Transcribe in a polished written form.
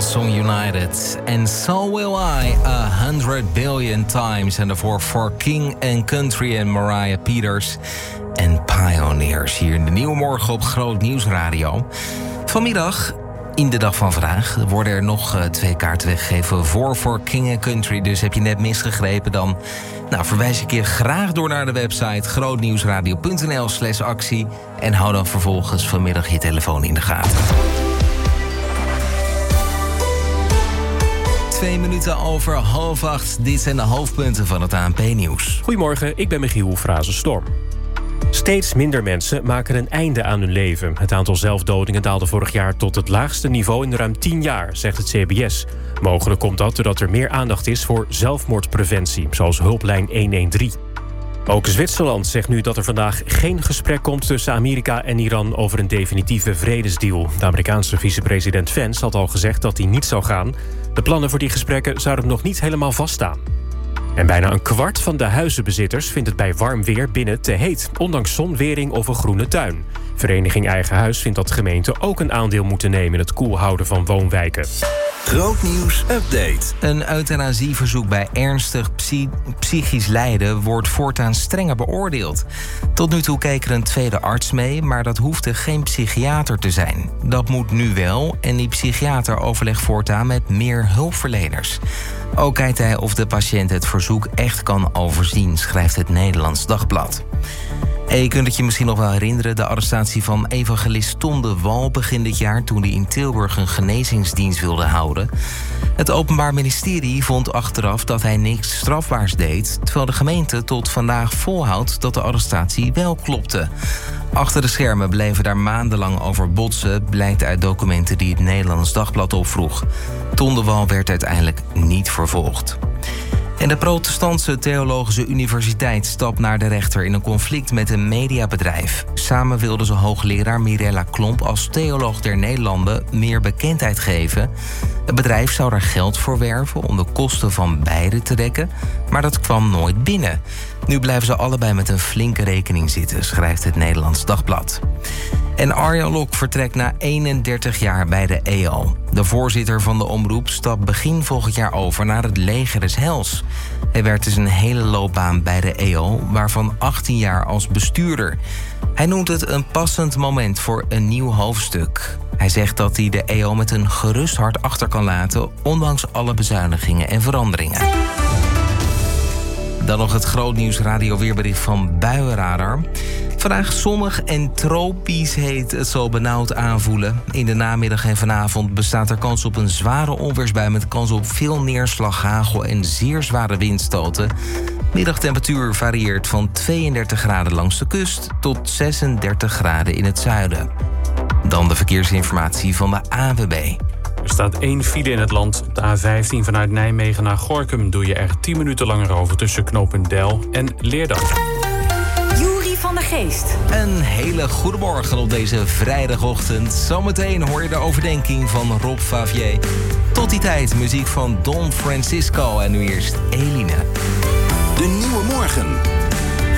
Hillsong United. And So Will I, 100 billion times. En daarvoor For King and Country en Mariah Peters. En Pioneers hier in de Nieuwe Morgen op Groot Nieuws Radio. Vanmiddag, in de dag van vandaag, worden er nog 2 kaarten weggegeven voor For King and Country. Dus heb je net misgegrepen, dan verwijs ik je graag door naar de website grootnieuwsradio.nl/actie. En hou dan vervolgens vanmiddag je telefoon in de gaten. 2 minuten over 7:30. Dit zijn de hoofdpunten van het ANP-nieuws. Goedemorgen, ik ben Michiel Frazenstorm. Steeds minder mensen maken een einde aan hun leven. Het aantal zelfdodingen daalde vorig jaar tot het laagste niveau in ruim 10 jaar, zegt het CBS. Mogelijk komt dat doordat er meer aandacht is voor zelfmoordpreventie, zoals hulplijn 113. Ook Zwitserland zegt nu dat er vandaag geen gesprek komt tussen Amerika en Iran over een definitieve vredesdeal. De Amerikaanse vicepresident Vance had al gezegd dat hij niet zou gaan. De plannen voor die gesprekken zouden nog niet helemaal vaststaan. En bijna een kwart van de huizenbezitters vindt het bij warm weer binnen te heet, ondanks zonwering of een groene tuin. Vereniging Eigen Huis vindt dat gemeenten ook een aandeel moeten nemen in het koelhouden van woonwijken. Grootnieuws update. Een euthanasieverzoek bij ernstig psychisch lijden wordt voortaan strenger beoordeeld. Tot nu toe keek er een tweede arts mee, maar dat hoefde geen psychiater te zijn. Dat moet nu wel en die psychiater overlegt voortaan met meer hulpverleners. Ook kijkt hij of de patiënt het verzoek echt kan overzien, schrijft het Nederlands Dagblad. En je kunt het je misschien nog wel herinneren, de arrestatie van evangelist Ton de Wal begin dit jaar toen hij in Tilburg een genezingsdienst wilde houden. Het Openbaar Ministerie vond achteraf dat hij niks strafbaars deed, terwijl de gemeente tot vandaag volhoudt dat de arrestatie wel klopte. Achter de schermen bleven daar maandenlang over botsen, blijkt uit documenten die het Nederlands Dagblad opvroeg. Ton de Wal werd uiteindelijk niet vervolgd. En de Protestantse Theologische Universiteit stapt naar de rechter in een conflict met een mediabedrijf. Samen wilden ze hoogleraar Mirella Klomp als theoloog der Nederlanden meer bekendheid geven. Het bedrijf zou er geld voor werven om de kosten van beide te dekken, maar dat kwam nooit binnen. Nu blijven ze allebei met een flinke rekening zitten, schrijft het Nederlands Dagblad. En Arjan Lok vertrekt na 31 jaar bij de EO. De voorzitter van de omroep stapt begin volgend jaar over naar het leger des Heils. Hij werkte zijn hele loopbaan bij de EO, waarvan 18 jaar als bestuurder. Hij noemt het een passend moment voor een nieuw hoofdstuk. Hij zegt dat hij de EO met een gerust hart achter kan laten, ondanks alle bezuinigingen en veranderingen. Dan nog het Grootnieuws Radio weerbericht van Buienradar. Vandaag zonnig en tropisch heet, het zal benauwd aanvoelen. In de namiddag en vanavond bestaat er kans op een zware onweersbui met kans op veel neerslag, hagel en zeer zware windstoten. Middagtemperatuur varieert van 32 graden langs de kust tot 36 graden in het zuiden. Dan de verkeersinformatie van de ANWB. Er staat 1 file in het land. Op de A15 vanuit Nijmegen naar Gorinchem doe je er 10 minuten langer over tussen knooppunt Del en Leerdam. Juri van der Geest. Een hele goede morgen op deze vrijdagochtend. Zometeen hoor je de overdenking van Rob Favier. Tot die tijd muziek van Don Francisco en nu eerst Eline. De Nieuwe Morgen.